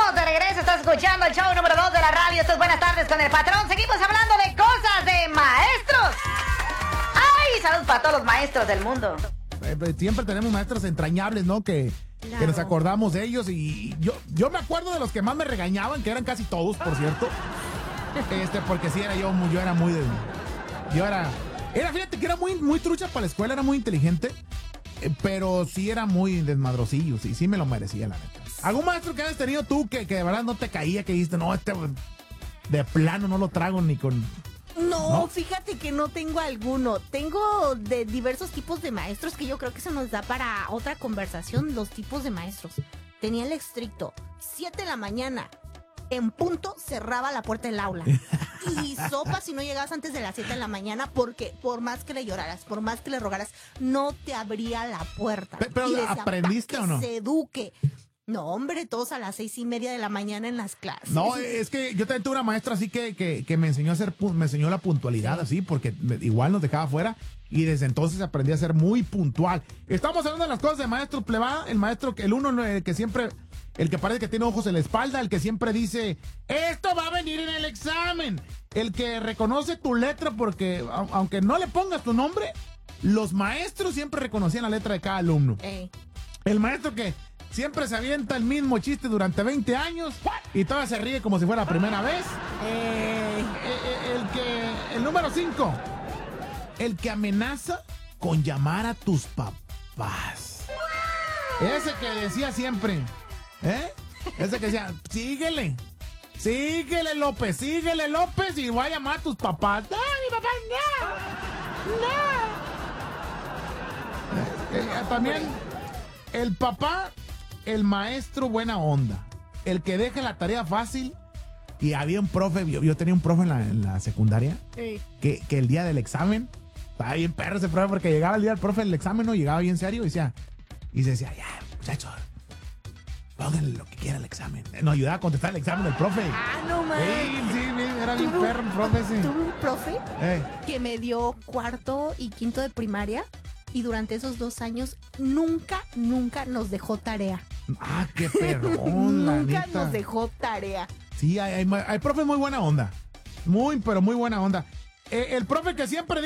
estamos de regreso. Estás escuchando el show número 2 de la radio. Esto es Buenas Tardes con el Patrón. Seguimos hablando de cosas de maestros. ¡Ay! Saludos para todos los maestros del mundo. Siempre tenemos maestros entrañables, ¿no? Que nos acordamos de ellos. Y yo me acuerdo de los que más me regañaban, que eran casi todos, por cierto. Porque sí, yo era muy de... Fíjate que era muy trucha para la escuela, era muy inteligente. Pero sí era muy desmadrosillo, sí me lo merecía, la neta. ¿Algún maestro que hayas tenido tú que de verdad no te caía, que dijiste, no, de plano no lo trago ni con... No, fíjate que no tengo alguno. Tengo de diversos tipos de maestros que yo creo que se nos da para otra conversación, los tipos de maestros. Tenía el estricto, 7 de la mañana, en punto cerraba la puerta del aula. Y sopa si no llegabas antes de las 7 de la mañana, porque por más que le lloraras, por más que le rogaras, no te abría la puerta. Pero ¿aprendiste o no? Se eduque. No, hombre, todos a las 6:30 de la mañana en las clases. No, es que yo también tuve una maestra así que me enseñó me enseñó la puntualidad, así, porque igual nos dejaba fuera y desde entonces aprendí a ser muy puntual. Estamos hablando de las cosas de maestro plebá, el maestro, el que siempre, el que parece que tiene ojos en la espalda, el que siempre dice, esto va a venir en el examen, el que reconoce tu letra porque, aunque no le pongas tu nombre, los maestros siempre reconocían la letra de cada alumno. El maestro que siempre se avienta el mismo chiste durante 20 años y todavía se ríe como si fuera la primera vez. El número 5. El que amenaza con llamar a tus papás. Ese que decía siempre, ese que decía, síguele López, y voy a llamar a tus papás. No, mi papá, no. También el papá, el maestro buena onda, el que deja la tarea fácil. Y había un profe, yo tenía un profe en la secundaria, que el día del examen, estaba bien perro ese profe, porque llegaba el día del profe del examen, ¿no? Llegaba bien serio y se decía, ya, muchachos, pónganle lo que quiera al examen. Nos ayudaba a contestar el examen del profe. No mames. Sí, era bien perro el profe, sí. Tuve un profe que me dio 4º y 5º de primaria. Y durante esos 2 años nunca nos dejó tarea. Ah, qué perrón, la Nunca neta. nos dejó tarea. Sí, hay profes muy buena onda. Muy, pero muy buena onda. El profe que siempre